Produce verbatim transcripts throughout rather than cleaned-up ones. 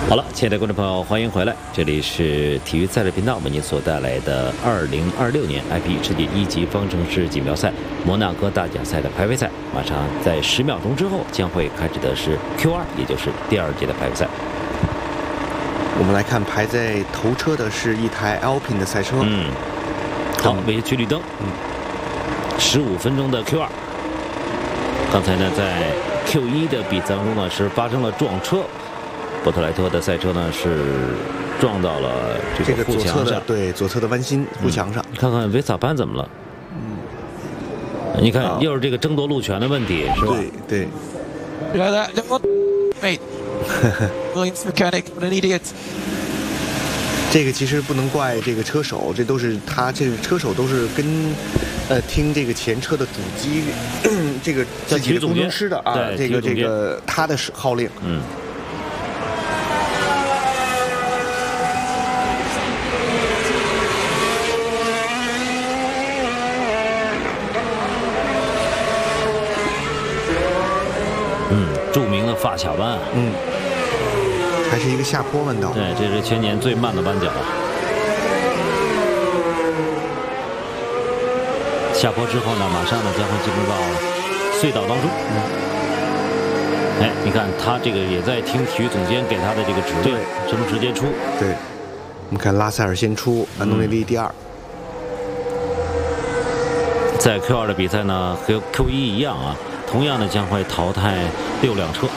好了，亲爱的观众朋友，欢迎回来，这里是体育赛事频道为您所带来的二零二六年 I P 世界一级方程式锦标赛摩纳哥大奖赛的排位赛。马上在十秒钟之后将会开始的是 Q 二，也就是第二届的排位赛。 我们来看排在头车的是一台 Alpine 的赛车。 嗯，好，为举绿灯。 嗯， 十五分钟的 Q 二。刚才呢，在 Q 一的比赛当中呢是发生了撞车。波特莱托的赛车呢是撞到了这个护墙上， 对左侧的弯心护墙上。 你看看维萨潘怎么了？ 嗯， 你看又是这个争夺路权的问题，是吧？ 对对。Mate, Williams mechanic, what an idiot. 这个其实不能怪这个车手，这都是他这个车手都是跟呃听这个前车的主机这个自己的工程师的啊，这个这个他的号令。 嗯。嗯，著名的发卡弯， 嗯，还是一个下坡弯道。 对，这是全年最慢的弯角。下坡之后呢，马上呢将会进入到隧道当中。嗯，哎，你看他这个也在听体育总监给他的这个指令，什么直接出？ 对，我们看拉塞尔先出，安东尼利第二。 嗯、在 Q 二的比赛呢，和 Q 一一样啊。同样的将会淘汰六辆车。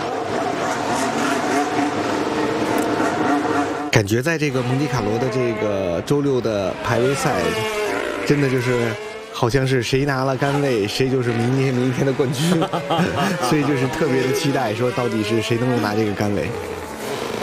感觉在这个蒙迪卡罗的这个周六的排位赛，真的就是好像是谁拿了杆位，谁就是明天明天的冠军，所以就是特别的期待，说到底是谁能够拿这个杆位。